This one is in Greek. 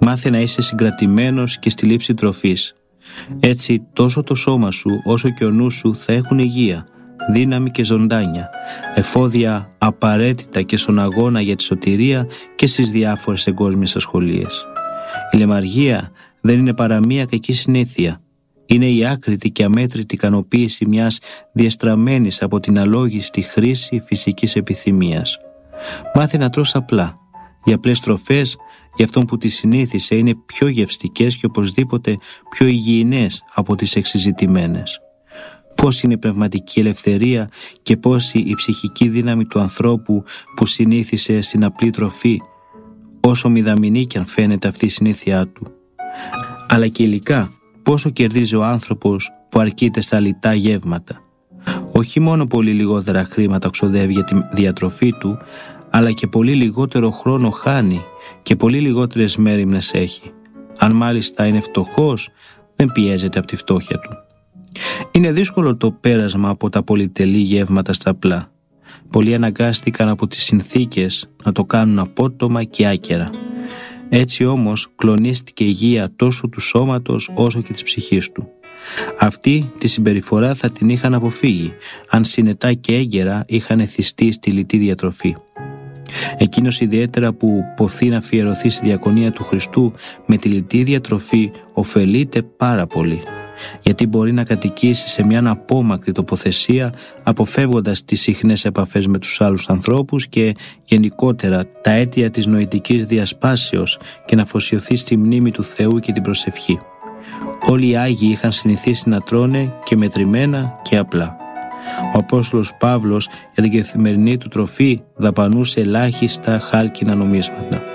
Μάθε να είσαι συγκρατημένος και στη λήψη τροφής. Έτσι τόσο το σώμα σου όσο και ο νους σου θα έχουν υγεία, δύναμη και ζωντάνια, εφόδια απαραίτητα και στον αγώνα για τη σωτηρία και στις διάφορες εγκόσμιες ασχολίες. Η λαιμαργία δεν είναι παρά μία κακή συνήθεια. Είναι η άκρητη και αμέτρητη ικανοποίηση μιας διεστραμμένης από την αλόγιστη χρήση φυσικής επιθυμίας. Μάθε να τρως απλά. Οι απλές τροφές για αυτόν που τις συνήθισε είναι πιο γευστικές και οπωσδήποτε πιο υγιεινές από τις εξειζητημένες. Πώς είναι η πνευματική ελευθερία και πώς η ψυχική δύναμη του ανθρώπου που συνήθισε στην απλή τροφή, όσο μηδαμινή κι αν φαίνεται αυτή η συνήθειά του. Αλλά και υλικά, πόσο κερδίζει ο άνθρωπος που αρκείται στα λιτά γεύματα. Όχι μόνο πολύ λιγότερα χρήματα ξοδεύει για τη διατροφή του, αλλά και πολύ λιγότερο χρόνο χάνει και πολύ λιγότερες μέριμνες έχει. Αν μάλιστα είναι φτωχός, δεν πιέζεται από τη φτώχεια του. Είναι δύσκολο το πέρασμα από τα πολυτελή γεύματα στα απλά. Πολλοί αναγκάστηκαν από τις συνθήκες να το κάνουν απότομα και άκερα. Έτσι όμως κλονίστηκε η υγεία τόσο του σώματος όσο και της ψυχής του. Αυτή τη συμπεριφορά θα την είχαν αποφύγει αν συνετά και έγκαιρα είχαν εθιστεί στη λιτή διατροφή. Εκείνος ιδιαίτερα που ποθεί να αφιερωθεί στη διακονία του Χριστού με τη λιτή διατροφή ωφελείται πάρα πολύ, γιατί μπορεί να κατοικήσει σε μια απόμακρη τοποθεσία αποφεύγοντας τις συχνές επαφές με τους άλλους ανθρώπους και γενικότερα τα αίτια της νοητικής διασπάσεως και να αφοσιωθεί στη μνήμη του Θεού και την προσευχή. Όλοι οι Άγιοι είχαν συνηθίσει να τρώνε και μετρημένα και απλά. Ο Απόστολος Παύλος για την καθημερινή του τροφή δαπανούσε ελάχιστα χάλκινα νομίσματα.